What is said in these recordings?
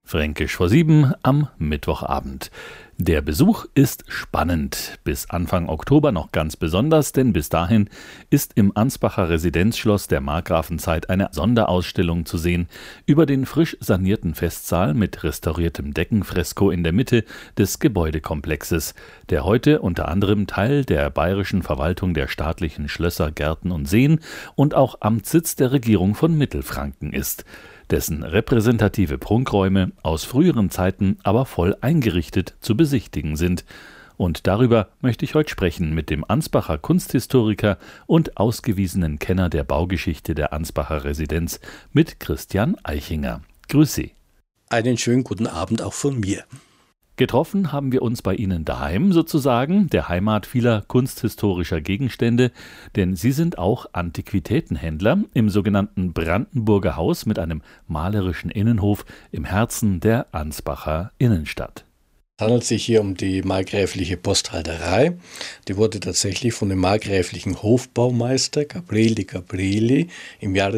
Fränkisch vor 7 am Mittwochabend. Der Besuch ist spannend. Bis Anfang Oktober noch ganz besonders, denn bis dahin ist im Ansbacher Residenzschloss der Markgrafenzeit eine Sonderausstellung zu sehen über den frisch sanierten Festsaal mit restauriertem Deckenfresko in der Mitte des Gebäudekomplexes, der heute unter anderem Teil der bayerischen Verwaltung der staatlichen Schlösser, Gärten und Seen und auch Amtssitz der Regierung von Mittelfranken ist. Dessen repräsentative Prunkräume aus früheren Zeiten aber voll eingerichtet zu besichtigen sind. Und darüber möchte ich heute sprechen mit dem Ansbacher Kunsthistoriker und ausgewiesenen Kenner der Baugeschichte der Ansbacher Residenz, mit Christian Eichinger. Grüß Sie. Einen schönen guten Abend auch von mir. Getroffen haben wir uns bei Ihnen daheim sozusagen, der Heimat vieler kunsthistorischer Gegenstände, denn Sie sind auch Antiquitätenhändler im sogenannten Brandenburger Haus mit einem malerischen Innenhof im Herzen der Ansbacher Innenstadt. Es handelt sich hier um die markgräfliche Posthalterei. Die wurde tatsächlich von dem markgräflichen Hofbaumeister Gabriel di Gabrieli im Jahre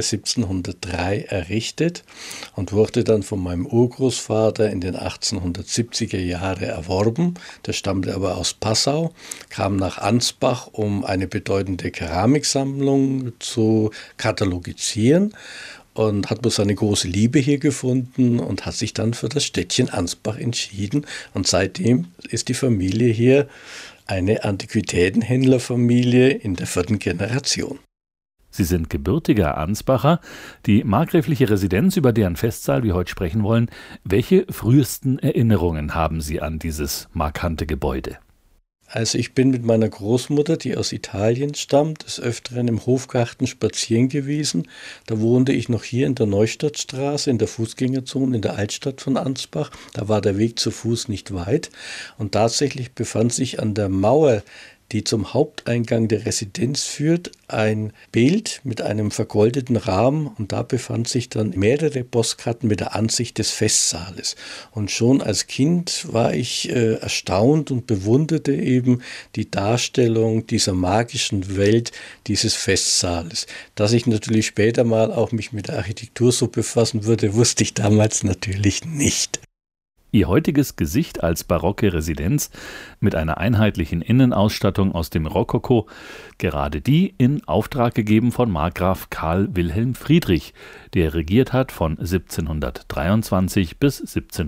1703 errichtet und wurde dann von meinem Urgroßvater in den 1870er Jahren erworben. Der stammte aber aus Passau, kam nach Ansbach, um eine bedeutende Keramiksammlung zu katalogisieren. Und hat bloß seine große Liebe hier gefunden und hat sich dann für das Städtchen Ansbach entschieden. Und seitdem ist die Familie hier eine Antiquitätenhändlerfamilie in der 4. Generation. Sie sind gebürtiger Ansbacher. Die markgräfliche Residenz, über deren Festsaal wir heute sprechen wollen, welche frühesten Erinnerungen haben Sie an dieses markante Gebäude? Also ich bin mit meiner Großmutter, die aus Italien stammt, des Öfteren im Hofgarten spazieren gewesen. Da wohnte ich noch hier in der Neustadtstraße, in der Fußgängerzone, in der Altstadt von Ansbach. Da war der Weg zu Fuß nicht weit. Und tatsächlich befand sich an der Mauer, die zum Haupteingang der Residenz führt, ein Bild mit einem vergoldeten Rahmen, und da befand sich dann mehrere Postkarten mit der Ansicht des Festsaales. Und schon als Kind war ich erstaunt und bewunderte eben die Darstellung dieser magischen Welt dieses Festsaales. Dass ich natürlich später mal auch mich mit der Architektur so befassen würde, wusste ich damals natürlich nicht. Ihr heutiges Gesicht als barocke Residenz mit einer einheitlichen Innenausstattung aus dem Rokoko, gerade die in Auftrag gegeben von Markgraf Karl Wilhelm Friedrich, der regiert hat von 1723 bis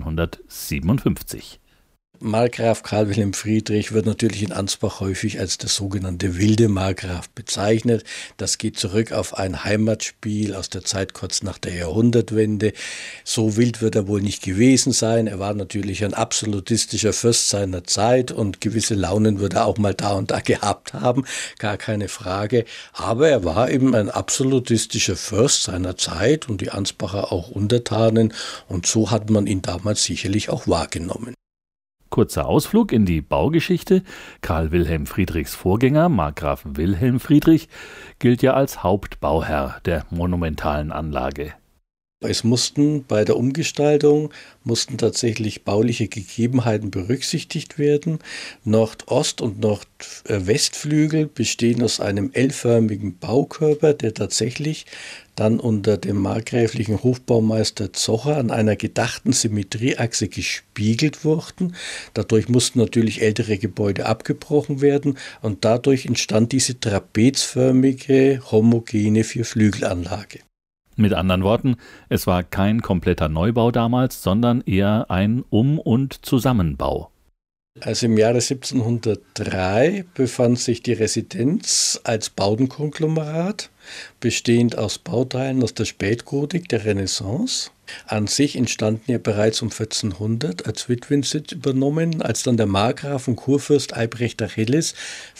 1757. Markgraf Karl Wilhelm Friedrich wird natürlich in Ansbach häufig als der sogenannte wilde Markgraf bezeichnet. Das geht zurück auf ein Heimatspiel aus der Zeit kurz nach der Jahrhundertwende. So wild wird er wohl nicht gewesen sein. Er war natürlich ein absolutistischer Fürst seiner Zeit und gewisse Launen wird er auch mal da und da gehabt haben, gar keine Frage. Aber er war eben ein absolutistischer Fürst seiner Zeit und die Ansbacher auch Untertanen, und so hat man ihn damals sicherlich auch wahrgenommen. Kurzer Ausflug in die Baugeschichte. Karl Wilhelm Friedrichs Vorgänger, Markgraf Wilhelm Friedrich, gilt ja als Hauptbauherr der monumentalen Anlage. Es mussten bei der Umgestaltung tatsächlich bauliche Gegebenheiten berücksichtigt werden. Nordost- und Nordwestflügel bestehen aus einem L-förmigen Baukörper, der tatsächlich dann unter dem markgräflichen Hofbaumeister Zocher an einer gedachten Symmetrieachse gespiegelt wurden. Dadurch mussten natürlich ältere Gebäude abgebrochen werden und dadurch entstand diese trapezförmige, homogene Vierflügelanlage. Mit anderen Worten, es war kein kompletter Neubau damals, sondern eher ein Um- und Zusammenbau. Also im Jahre 1703 befand sich die Residenz als Baudenkonglomerat, bestehend aus Bauteilen aus der Spätgotik, der Renaissance. An sich entstanden ja bereits um 1400 als Witwensitz übernommen, als dann der Markgraf und Kurfürst Albrecht Achilles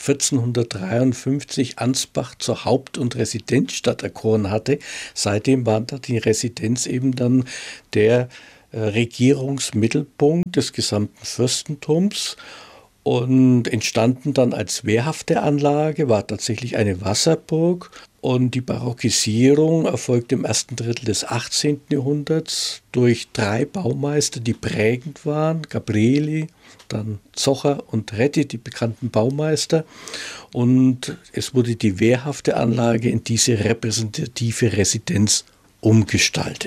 1453 Ansbach zur Haupt- und Residenzstadt erkoren hatte. Seitdem war da die Residenz eben dann der Regierungsmittelpunkt des gesamten Fürstentums und entstanden dann als wehrhafte Anlage, war tatsächlich eine Wasserburg, und die Barockisierung erfolgte im ersten Drittel des 18. Jahrhunderts durch 3 Baumeister, die prägend waren: Gabrieli, dann Zocher und Retti, die bekannten Baumeister, und es wurde die wehrhafte Anlage in diese repräsentative Residenz umgestaltet.